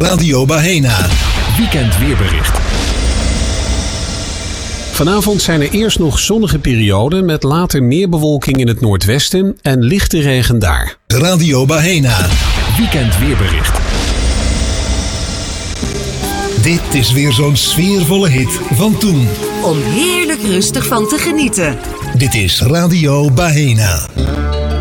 Radio Bahena. Weekend weerbericht. Vanavond zijn er eerst nog zonnige perioden met later meer bewolking in het noordwesten en lichte regen daar. Radio Bahena. Weekend weerbericht. Dit is weer zo'n sfeervolle hit van toen. Om heerlijk rustig van te genieten. Dit is Radio Bahena.